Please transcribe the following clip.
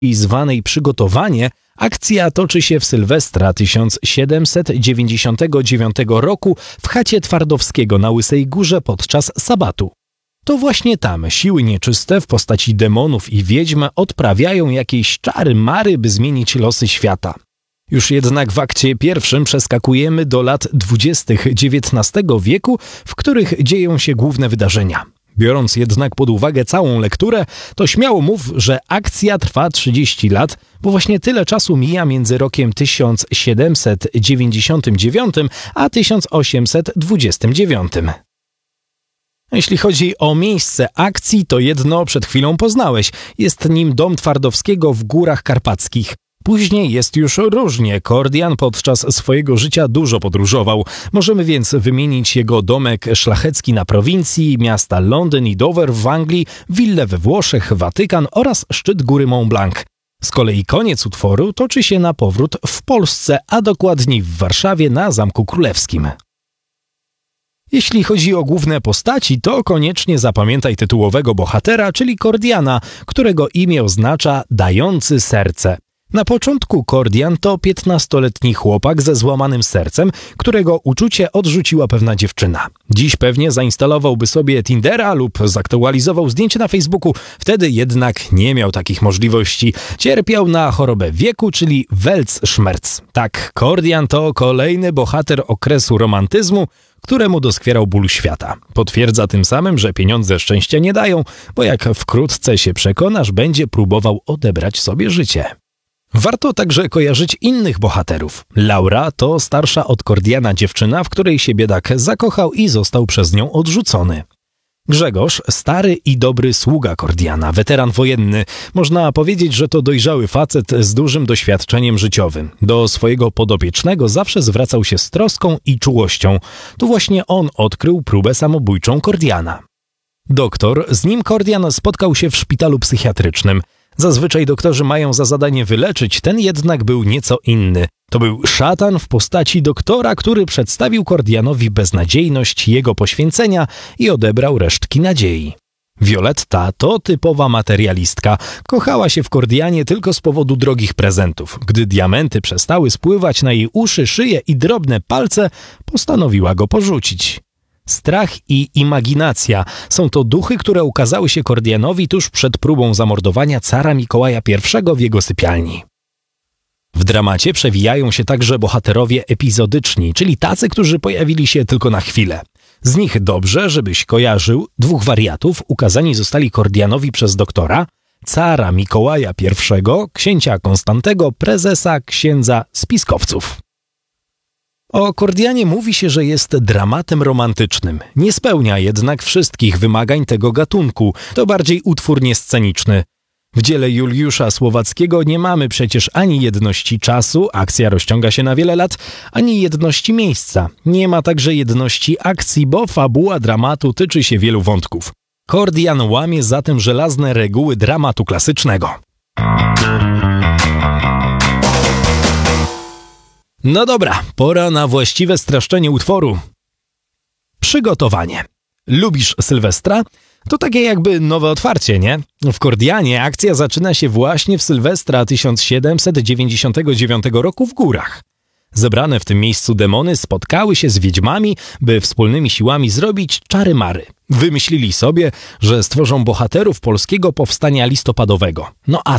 zwanej Przygotowanie, akcja toczy się w Sylwestra 1799 roku w chacie Twardowskiego na Łysej Górze podczas sabatu. To właśnie tam siły nieczyste w postaci demonów i wiedźm odprawiają jakieś czary-mary, by zmienić losy świata. Już jednak w akcie pierwszym przeskakujemy do lat 20. XIX wieku, w których dzieją się główne wydarzenia. Biorąc jednak pod uwagę całą lekturę, to śmiało mów, że akcja trwa 30 lat, bo właśnie tyle czasu mija między rokiem 1799 a 1829. Jeśli chodzi o miejsce akcji, to jedno przed chwilą poznałeś. Jest nim dom Twardowskiego w Górach Karpackich. Później jest już różnie. Kordian podczas swojego życia dużo podróżował. Możemy więc wymienić jego domek szlachecki na prowincji, miasta Londyn i Dover w Anglii, willę we Włoszech, Watykan oraz szczyt góry Mont Blanc. Z kolei koniec utworu toczy się na powrót w Polsce, a dokładniej w Warszawie na Zamku Królewskim. Jeśli chodzi o główne postaci, to koniecznie zapamiętaj tytułowego bohatera, czyli Kordiana, którego imię oznacza dający serce. Na początku Kordian to 15-letni chłopak ze złamanym sercem, którego uczucie odrzuciła pewna dziewczyna. Dziś pewnie zainstalowałby sobie Tindera lub zaktualizował zdjęcie na Facebooku, wtedy jednak nie miał takich możliwości. Cierpiał na chorobę wieku, czyli Weltschmerz. Tak, Kordian to kolejny bohater okresu romantyzmu, któremu doskwierał ból świata. Potwierdza tym samym, że pieniądze szczęścia nie dają, bo jak wkrótce się przekonasz, będzie próbował odebrać sobie życie. Warto także kojarzyć innych bohaterów. Laura to starsza od Kordiana dziewczyna, w której się biedak zakochał i został przez nią odrzucony. Grzegorz, stary i dobry sługa Kordiana, weteran wojenny. Można powiedzieć, że to dojrzały facet z dużym doświadczeniem życiowym. Do swojego podopiecznego zawsze zwracał się z troską i czułością. To właśnie on odkrył próbę samobójczą Kordiana. Doktor, z nim Kordian spotkał się w szpitalu psychiatrycznym. Zazwyczaj doktorzy mają za zadanie wyleczyć, ten jednak był nieco inny. To był szatan w postaci doktora, który przedstawił Kordianowi beznadziejność jego poświęcenia i odebrał resztki nadziei. Violetta to typowa materialistka. Kochała się w Kordianie tylko z powodu drogich prezentów. Gdy diamenty przestały spływać na jej uszy, szyję i drobne palce, postanowiła go porzucić. Strach i imaginacja są to duchy, które ukazały się Kordianowi tuż przed próbą zamordowania cara Mikołaja I w jego sypialni. W dramacie przewijają się także bohaterowie epizodyczni, czyli tacy, którzy pojawili się tylko na chwilę. Z nich dobrze, żebyś kojarzył, dwóch wariatów ukazani zostali Kordianowi przez doktora, cara Mikołaja I, księcia Konstantego, prezesa księdza spiskowców. O Kordianie mówi się, że jest dramatem romantycznym. Nie spełnia jednak wszystkich wymagań tego gatunku. To bardziej utwór niesceniczny. W dziele Juliusza Słowackiego nie mamy przecież ani jedności czasu, akcja rozciąga się na wiele lat, ani jedności miejsca. Nie ma także jedności akcji, bo fabuła dramatu tyczy się wielu wątków. Kordian łamie zatem żelazne reguły dramatu klasycznego. No dobra, pora na właściwe streszczenie utworu. Przygotowanie. Lubisz Sylwestra? To takie jakby nowe otwarcie, nie? W Kordianie akcja zaczyna się właśnie w Sylwestra 1799 roku w górach. Zebrane w tym miejscu demony spotkały się z wiedźmami, by wspólnymi siłami zrobić czary-mary. Wymyślili sobie, że stworzą bohaterów polskiego powstania listopadowego. No a